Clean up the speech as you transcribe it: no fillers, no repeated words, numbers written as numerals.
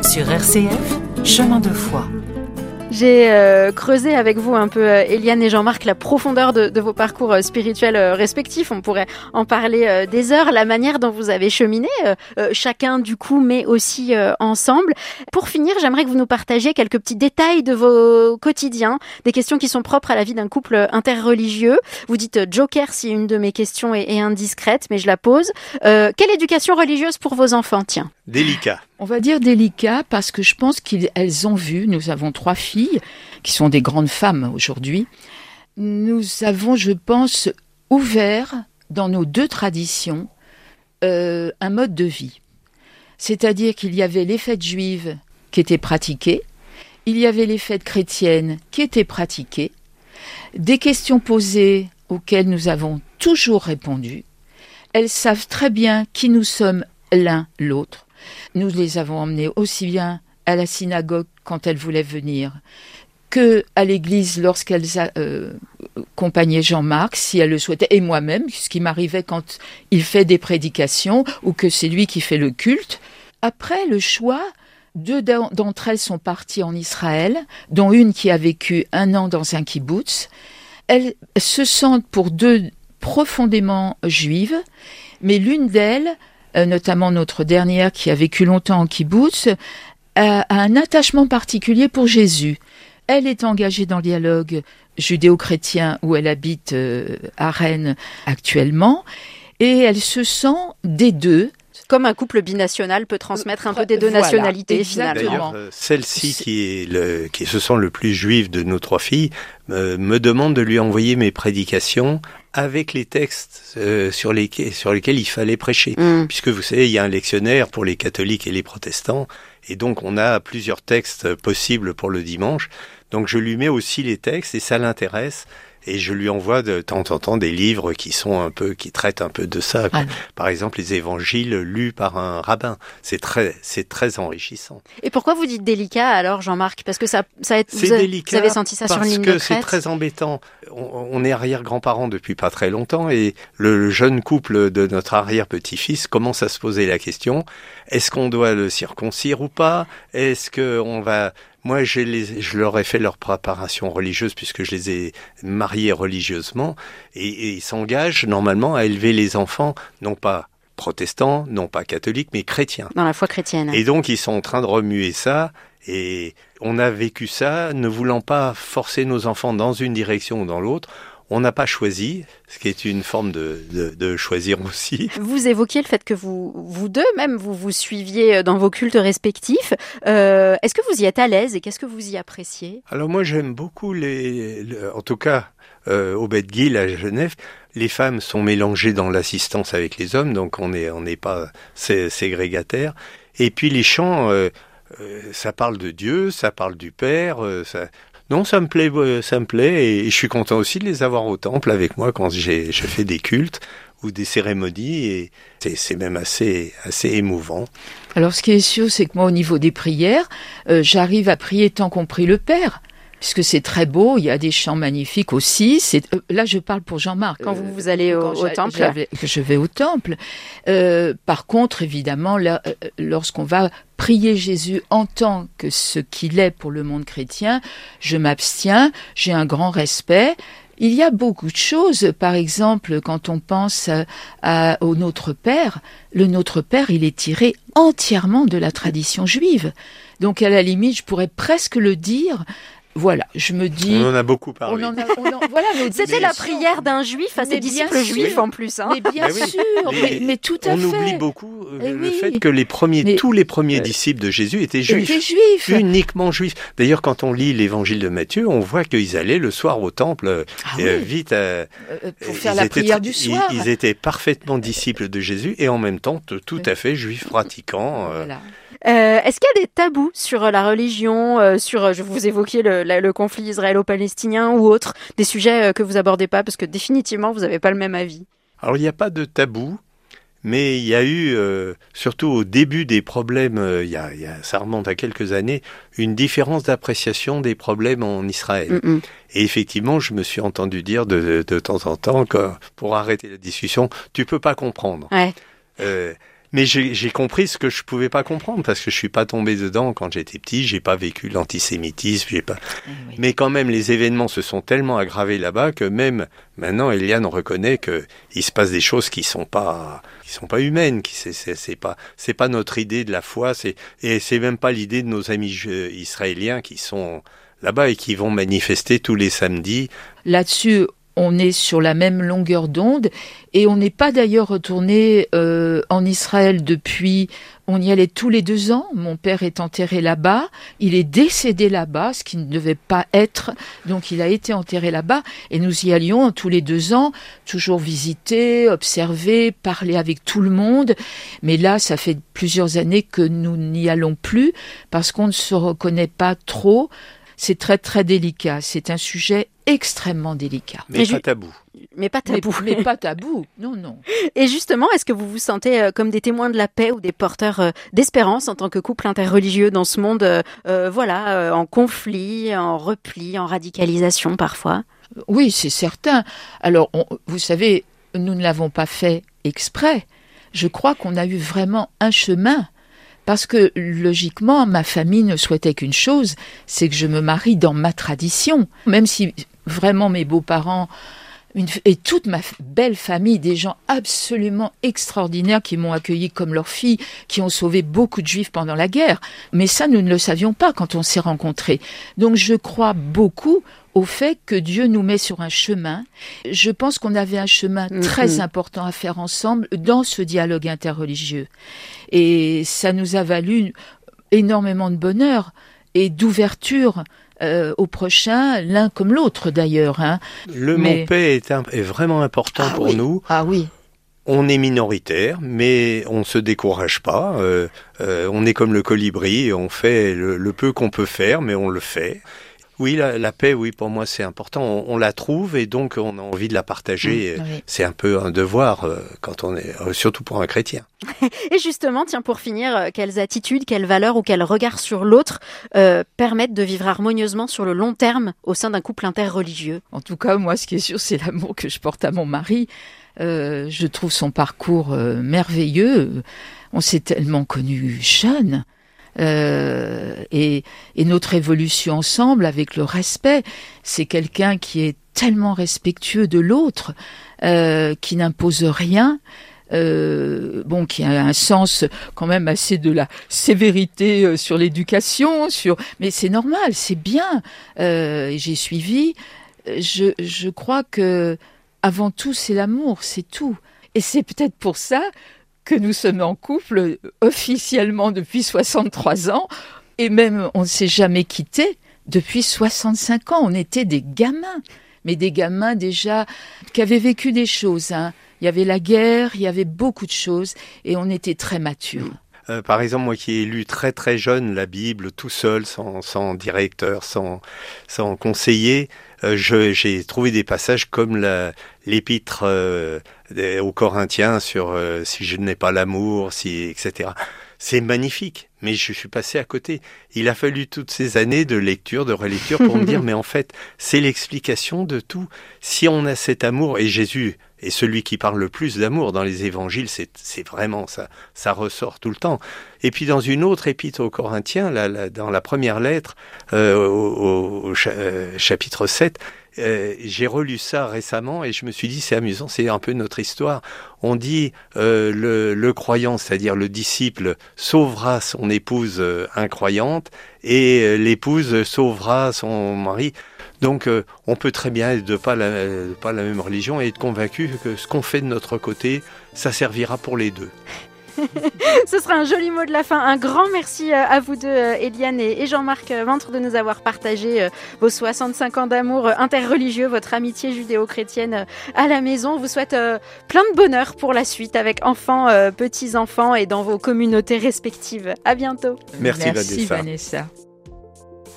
Sur RCF, chemin de foi. J'ai creusé avec vous un peu, Eliane et Jean-Marc, la profondeur de vos parcours spirituels respectifs. On pourrait en parler des heures, la manière dont vous avez cheminé, chacun du coup, mais aussi ensemble. Pour finir, j'aimerais que vous nous partagiez quelques petits détails de vos quotidiens, des questions qui sont propres à la vie d'un couple interreligieux. Vous dites joker si une de mes questions est indiscrète, mais je la pose. Quelle éducation religieuse pour vos enfants, tiens? Délicat. On va dire délicat parce que je pense qu'elles ont vu, nous avons 3 filles qui sont des grandes femmes aujourd'hui. Nous avons, je pense, ouvert dans nos 2 traditions un mode de vie. C'est-à-dire qu'il y avait les fêtes juives qui étaient pratiquées, il y avait les fêtes chrétiennes qui étaient pratiquées, des questions posées auxquelles nous avons toujours répondu. Elles savent très bien qui nous sommes l'un l'autre. Nous les avons emmenées aussi bien à la synagogue quand elles voulaient venir que à l'église lorsqu'elles accompagnaient Jean-Marc, si elles le souhaitaient, et moi-même, ce qui m'arrivait quand il fait des prédications ou que c'est lui qui fait le culte. Après le choix, 2 d'entre elles sont parties en Israël, dont une qui a vécu 1 an dans un kibboutz. Elles se sentent pour 2 profondément juives, mais l'une d'elles, notamment notre dernière qui a vécu longtemps en kibboutz, a un attachement particulier pour Jésus. Elle est engagée dans le dialogue judéo-chrétien où elle habite à Rennes actuellement et elle se sent des 2. Comme un couple binational peut transmettre un peu des 2 nationalités, finalement. D'ailleurs, celle-ci qui se sent le plus juive de nos 3 filles me demande de lui envoyer mes prédications avec les textes sur lesquels il fallait prêcher. Puisque vous savez, il y a un lectionnaire pour les catholiques et les protestants, et donc on a plusieurs textes possibles pour le dimanche. Donc je lui mets aussi les textes, et ça l'intéresse. Et je lui envoie de temps en temps des livres qui traitent un peu de ça. Quoi. Par exemple, les évangiles lus par un rabbin. C'est très enrichissant. Et pourquoi vous dites délicat alors, Jean-Marc? Parce que vous avez senti ça sur une ligne de crête? Parce que c'est très embêtant. On est arrière-grands-parents depuis pas très longtemps et le jeune couple de notre arrière-petit-fils commence à se poser la question, est-ce qu'on doit le circoncire ou pas? Est-ce qu'on va... Moi, je leur ai fait leur préparation religieuse puisque je les ai mariés religieusement et ils s'engagent normalement à élever les enfants, non pas protestants, non pas catholiques, mais chrétiens. Dans la foi chrétienne. Et donc, ils sont en train de remuer ça et on a vécu ça, ne voulant pas forcer nos enfants dans une direction ou dans l'autre. On n'a pas choisi, ce qui est une forme de choisir aussi. Vous évoquiez le fait que vous deux, même, vous suiviez dans vos cultes respectifs. Est-ce que vous y êtes à l'aise et qu'est-ce que vous y appréciez? Alors moi, j'aime beaucoup en tout cas, au Beth Gill à Genève, les femmes sont mélangées dans l'assistance avec les hommes, donc on n'est pas ségrégataires. Et puis les chants, ça parle de Dieu, ça parle du Père, Non, ça me plaît et je suis content aussi de les avoir au temple avec moi quand je fais des cultes ou des cérémonies et c'est même assez émouvant. Alors ce qui est sûr, c'est que moi au niveau des prières, j'arrive à prier tant qu'on prie le Père. Puisque c'est très beau, il y a des chants magnifiques aussi. Là, je parle pour Jean-Marc. Quand vous allez au temple. Je vais au temple. Par contre, évidemment, lorsqu'on va prier Jésus en tant que ce qu'il est pour le monde chrétien, je m'abstiens, j'ai un grand respect. Il y a beaucoup de choses. Par exemple, quand on pense au Notre Père, le Notre Père, il est tiré entièrement de la tradition juive. Donc, à la limite, je pourrais presque le dire. Voilà, je me dis... On en a beaucoup parlé. Voilà, c'était la prière d'un juif à ses disciples juifs en plus. Hein. Mais bien sûr, mais tout à fait. On oublie beaucoup le fait que tous les premiers disciples de Jésus étaient juifs. Uniquement juifs. D'ailleurs, quand on lit l'évangile de Matthieu, on voit qu'ils allaient le soir au temple vite pour faire la prière du soir. Ils étaient parfaitement disciples de Jésus et en même temps tout à fait juifs pratiquants. Voilà. Est-ce qu'il y a des tabous sur la religion, je vous évoquiez le conflit israélo-palestinien ou autre, des sujets que vous abordez pas parce que définitivement vous n'avez pas le même avis? Alors il n'y a pas de tabou, mais il y a eu, surtout au début des problèmes, ça remonte à quelques années, une différence d'appréciation des problèmes en Israël. Et effectivement, je me suis entendu dire de temps en temps que pour arrêter la discussion, tu peux pas comprendre. Ouais. Mais j'ai compris ce que je pouvais pas comprendre parce que je suis pas tombé dedans quand j'étais petit, j'ai pas vécu l'antisémitisme, Oui. Mais quand même, les événements se sont tellement aggravés là-bas que même maintenant, Eliane reconnaît que il se passe des choses qui sont pas humaines, c'est pas notre idée de la foi, et c'est même pas l'idée de nos amis israéliens qui sont là-bas et qui vont manifester tous les samedis. Là-dessus, on est sur la même longueur d'onde et on n'est pas d'ailleurs retourné en Israël depuis. On y allait tous les 2 ans. Mon père est enterré là-bas. Il est décédé là-bas, ce qui ne devait pas être. Donc il a été enterré là-bas et nous y allions tous les 2 ans, toujours visiter, observer, parler avec tout le monde. Mais là, ça fait plusieurs années que nous n'y allons plus parce qu'on ne se reconnaît pas trop. C'est très très délicat. C'est un sujet extrêmement délicat. Mais pas tabou. Mais pas tabou. Mais pas tabou, non. Et justement, est-ce que vous vous sentez comme des témoins de la paix ou des porteurs d'espérance en tant que couple interreligieux dans ce monde, en conflit, en repli, en radicalisation parfois ? Oui, c'est certain. Alors, vous savez, nous ne l'avons pas fait exprès. Je crois qu'on a eu vraiment un chemin. Parce que, logiquement, ma famille ne souhaitait qu'une chose, c'est que je me marie dans ma tradition. Même si, vraiment, mes beaux-parents et toute ma belle famille, des gens absolument extraordinaires qui m'ont accueilli comme leur fille, qui ont sauvé beaucoup de Juifs pendant la guerre. Mais ça, nous ne le savions pas quand on s'est rencontrés. Donc, je crois beaucoup au fait que Dieu nous met sur un chemin. Je pense qu'on avait un chemin très important à faire ensemble dans ce dialogue interreligieux. Et ça nous a valu énormément de bonheur et d'ouverture au prochain, l'un comme l'autre d'ailleurs. Le mot paix est vraiment important pour nous. Ah oui. On est minoritaire, mais on se décourage pas. On est comme le colibri, on fait le peu qu'on peut faire, mais on le fait. Oui, la paix, oui, pour moi, c'est important. On la trouve et donc on a envie de la partager. Oui. C'est un peu un devoir quand on est, surtout pour un chrétien. Et justement, tiens, pour finir, quelles attitudes, quelles valeurs ou quels regards sur l'autre permettent de vivre harmonieusement sur le long terme au sein d'un couple interreligieux ? En tout cas, moi, ce qui est sûr, c'est l'amour que je porte à mon mari. Je trouve son parcours merveilleux. On s'est tellement connus jeunes. Et notre évolution ensemble avec le respect, c'est quelqu'un qui est tellement respectueux de l'autre, qui n'impose rien, qui a un sens quand même assez de la sévérité sur l'éducation, mais c'est normal, c'est bien. J'ai suivi. Je crois que avant tout, c'est l'amour, c'est tout. Et c'est peut-être pour ça que nous sommes en couple officiellement depuis 63 ans et même on ne s'est jamais quittés depuis 65 ans. On était des gamins, mais des gamins déjà qui avaient vécu des choses. Il y avait la guerre, il y avait beaucoup de choses et on était très matures. Par exemple, moi qui ai lu très très jeune la Bible tout seul, sans directeur, sans conseiller, j'ai trouvé des passages comme l'épître aux Corinthiens sur si je n'ai pas l'amour, etc. C'est magnifique, mais je suis passé à côté. Il a fallu toutes ces années de lecture, de relecture pour me dire, mais en fait, c'est l'explication de tout. Si on a cet amour, et Jésus est celui qui parle le plus d'amour dans les évangiles, c'est vraiment ça ressort tout le temps. Et puis dans une autre épître aux Corinthiens, dans la première lettre, au chapitre 7, j'ai relu ça récemment et je me suis dit c'est amusant, c'est un peu notre histoire. On dit le croyant, c'est-à-dire le disciple, sauvera son épouse incroyante et l'épouse sauvera son mari. Donc on peut très bien être de pas la même religion et être convaincu que ce qu'on fait de notre côté, ça servira pour les deux. Ce sera un joli mot de la fin. Un grand merci à vous deux, Eliane et Jean-Marc Vintre, de nous avoir partagé vos 65 ans d'amour interreligieux, votre amitié judéo-chrétienne à la maison. On vous souhaite plein de bonheur pour la suite avec enfants, petits-enfants et dans vos communautés respectives. À bientôt. Merci Vanessa.